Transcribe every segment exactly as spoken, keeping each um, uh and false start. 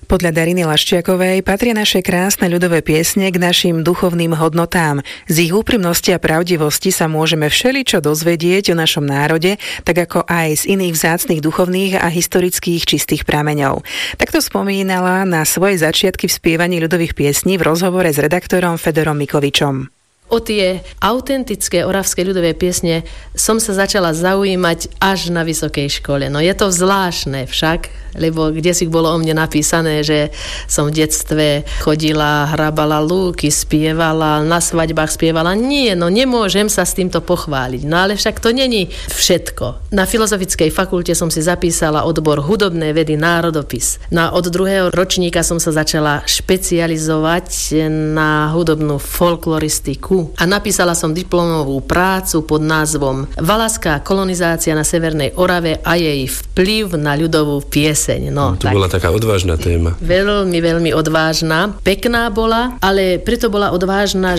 Podľa Dariny Laščiakovej patria naše krásne ľudové piesne k našim duchovným hodnotám. Z ich úprimnosti a pravdivosti sa môžeme všeličo dozvedieť o našom národe, tak ako aj z iných vzácnych duchovných a historických čistých prameňov. Takto spomínala na svoje začiatky v spievaní ľudových piesní v rozhovore s redaktorom Fedorom Mikovičom. O tie autentické oravské ľudové piesne som sa začala zaujímať až na vysokej škole. No je to zvláštne však, lebo kde si bolo o mne napísané, že som v detstve chodila, hrabala lúky, spievala, na svadbách spievala. Nie, no nemôžem sa s týmto pochváliť. No ale však to není všetko. Na Filozofickej fakulte som si zapísala odbor hudobné vedy národopis. No a od druhého ročníka som sa začala špecializovať na hudobnú folkloristiku. A napísala som diplomovú prácu pod názvom Valaská kolonizácia na Severnej Orave a jej vplyv na ľudovú pieseň. No, to tak, bola taká odvážna téma. Veľmi, veľmi odvážna. Pekná bola, ale preto bola odvážna,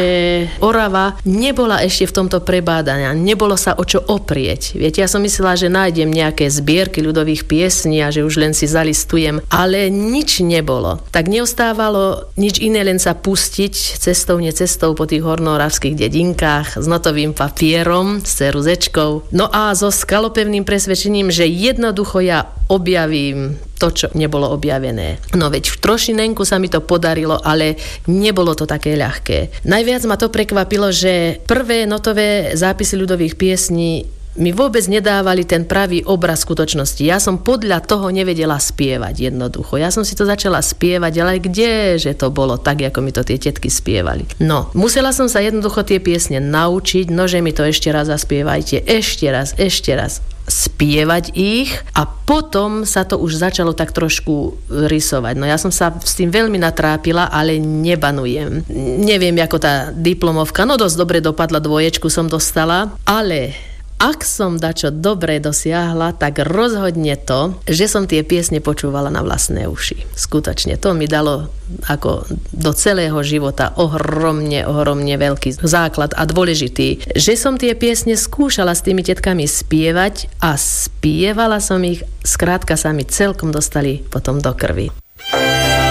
že Orava nebola ešte v tomto prebádania. Nebolo sa o čo oprieť. Viete, ja som myslela, že nájdem nejaké zbierky ľudových piesní a že už len si zalistujem, ale nič nebolo. Tak neostávalo nič iné, len sa pustiť cestou, necestou po tých hornooravských dedinkách s notovým papierom, s ceruzečkou. No a so skalopevným presvedčením, že jednoducho ja objavím to, čo nebolo objavené. No veď v trošinenku sa mi to podarilo, ale nebolo to také ľahké. Najviac ma to prekvapilo, že prvé notové zápisy ľudových piesní mi vôbec nedávali ten pravý obraz skutočnosti. Ja som podľa toho nevedela spievať jednoducho. Ja som si to začala spievať, ale kde, že to bolo tak, ako mi to tie tetky spievali. No, musela som sa jednoducho tie piesne naučiť, no že mi to ešte raz zaspievajte, ešte raz, ešte raz. Spievať ich a potom sa to už začalo tak trošku rysovať. No ja som sa s tým veľmi natrápila, ale nebanujem. Neviem, ako tá diplomovka, no dosť dobre dopadla, dvoječku som dostala, ale ak som dačo dobre dosiahla, tak rozhodne to, že som tie piesne počúvala na vlastné uši. Skutočne, to mi dalo ako do celého života ohromne, ohromne veľký základ a dôležitý. Že som tie piesne skúšala s tými tetkami spievať a spievala som ich, skrátka sa mi celkom dostali potom do krvi.